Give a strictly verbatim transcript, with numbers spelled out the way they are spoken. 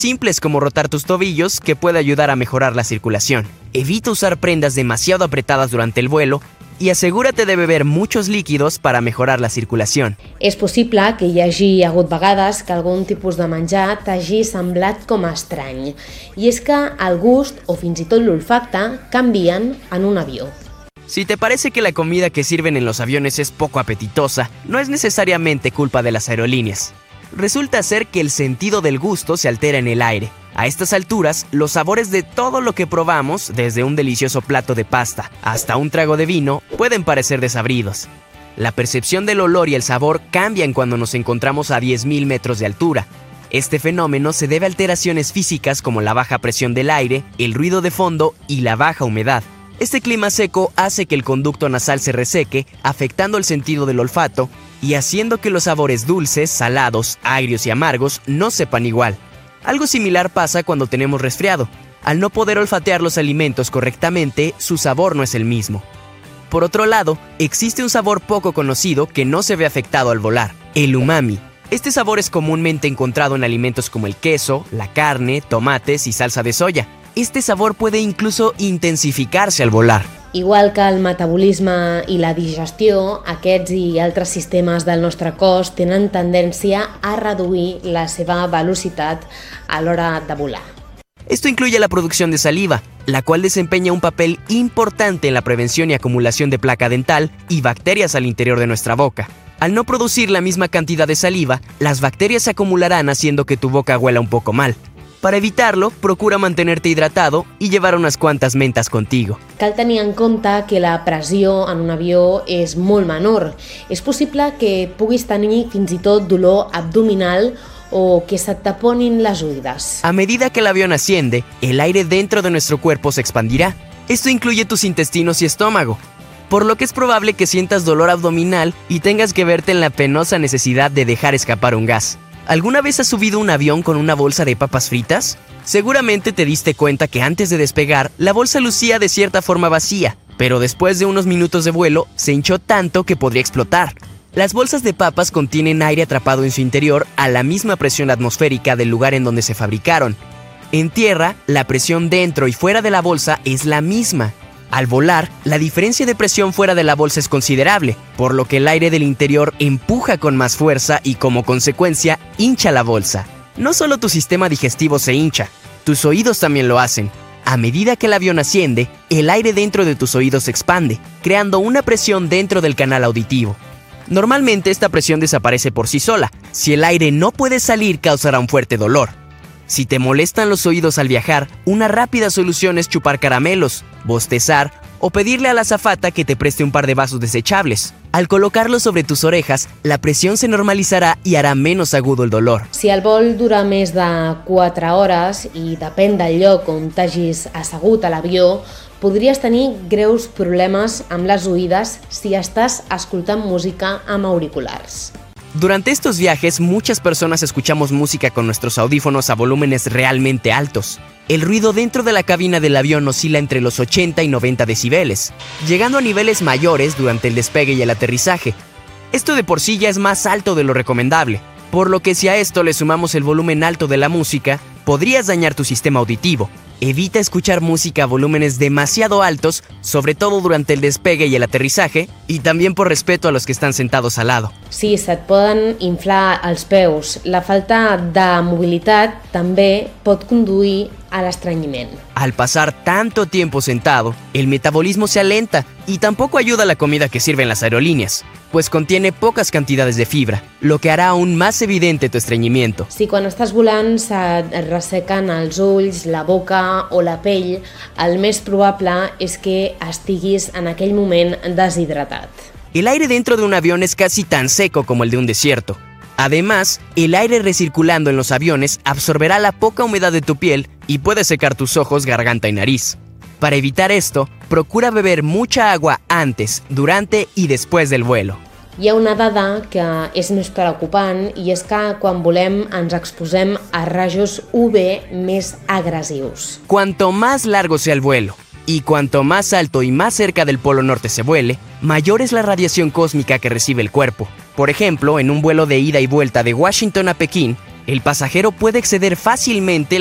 simples como rotar tus tobillos, que puede ayudar a mejorar la circulación. Evita usar prendas demasiado apretadas durante el vuelo y asegúrate de beber muchos líquidos para mejorar la circulación. És possible que hi hagi hagut vegades que algun tipus de menjar t'hagi semblat com a estrany, i és que el gust o fins i tot l'olfacte canvien en un avió. Si te parece que la comida que sirven en los aviones es poco apetitosa, no es necesariamente culpa de las aerolíneas. Resulta ser que el sentido del gusto se altera en el aire. A estas alturas, los sabores de todo lo que probamos, desde un delicioso plato de pasta hasta un trago de vino, pueden parecer desabridos. La percepción del olor y el sabor cambian cuando nos encontramos a diez mil metros de altura. Este fenómeno se debe a alteraciones físicas como la baja presión del aire, el ruido de fondo y la baja humedad. Este clima seco hace que el conducto nasal se reseque, afectando el sentido del olfato y haciendo que los sabores dulces, salados, agrios y amargos no sepan igual. Algo similar pasa cuando tenemos resfriado. Al no poder olfatear los alimentos correctamente, su sabor no es el mismo. Por otro lado, existe un sabor poco conocido que no se ve afectado al volar: el umami. Este sabor es comúnmente encontrado en alimentos como el queso, la carne, tomates y salsa de soya. Este sabor puede incluso intensificarse al volar. Igual que el metabolisme i la digestió, aquests i altres sistemes del nostre cos tenen tendència a reduir la seva velocitat a l'hora de volar. Esto incluye la producción de saliva, la cual desempeña un papel importante en la prevención y acumulación de placa dental y bacterias al interior de nuestra boca. Al no producir la misma cantidad de saliva, las bacterias se acumularán haciendo que tu boca huela un poco mal. Para evitarlo, procura mantenerte hidratado y llevar unas cuantas mentas contigo. Cal tenir en compte que la pressió en un avió és molt menor. És possible que puguis tenir fins i tot dolor abdominal o que se te ponin les oïdes. A medida que el avión asciende, el aire dentro de nuestro cuerpo se expandirá. Esto incluye tus intestinos y estómago, por lo que es probable que sientas dolor abdominal y tengas que verte en la penosa necesidad de dejar escapar un gas. ¿Alguna vez has subido un avión con una bolsa de papas fritas? Seguramente te diste cuenta que antes de despegar, la bolsa lucía de cierta forma vacía, pero después de unos minutos de vuelo, se hinchó tanto que podría explotar. Las bolsas de papas contienen aire atrapado en su interior a la misma presión atmosférica del lugar en donde se fabricaron. En tierra, la presión dentro y fuera de la bolsa es la misma. Al volar, la diferencia de presión fuera de la bolsa es considerable, por lo que el aire del interior empuja con más fuerza y, como consecuencia, hincha la bolsa. No solo tu sistema digestivo se hincha, tus oídos también lo hacen. A medida que el avión asciende, el aire dentro de tus oídos se expande, creando una presión dentro del canal auditivo. Normalmente esta presión desaparece por sí sola. Si el aire no puede salir, causará un fuerte dolor. Si te molestan los oídos al viajar, una rápida solución es chupar caramelos, bostezar o pedirle a la azafata que te preste un par de vasos desechables. Al colocarlos sobre tus orejas, la presión se normalizarà i harà menos agudo el dolor. Si el vol dura més de quatre hores i depèn del lloc on t'hagis assegut a l'avió, podries tenir greus problemes amb les oïdes si estàs escoltant música amb auriculars. Durante estos viajes, muchas personas escuchamos música con nuestros audífonos a volúmenes realmente altos. El ruido dentro de la cabina del avión oscila entre los ochenta y noventa decibeles, llegando a niveles mayores durante el despegue y el aterrizaje. Esto de por sí ya es más alto de lo recomendable, por lo que si a esto le sumamos el volumen alto de la música, podrías dañar tu sistema auditivo. Evita escuchar música a volúmenes demasiado altos, sobre todo durante el despegue y el aterrizaje, y también por respeto a los que están sentados al lado. Sí, se't poden inflar els peus. La falta de mobilitat també pot conduir a l'estrenyiment. Al pasar tanto tiempo sentado, el metabolismo se alenta y tampoco ayuda la comida que sirven las aerolíneas, pues contiene pocas cantidades de fibra, lo que hará aún más evidente tu estreñimiento. Si quan estàs volant se't ressequen els ulls, la boca o la pell, el més probable és que estiguis en aquell moment deshidratat. El aire dentro de un avión es casi tan seco como el de un desierto. Además, el aire recirculando en los aviones absorberá la poca humedad de tu piel y puede secar tus ojos, garganta y nariz. Para evitar esto, procura beber mucha agua antes, durante y después del vuelo. Hi ha una dada que és més preocupant i és que quan volem ens exposem a rajos U V més agresius. Cuanto más largo sea el vuelo y cuanto más alto y más cerca del Polo Norte se vuele, mayor es la radiación cósmica que recibe el cuerpo. Por ejemplo, en un vuelo de ida y vuelta de Washington a Pekín, El pasajero puede exceder fácilmente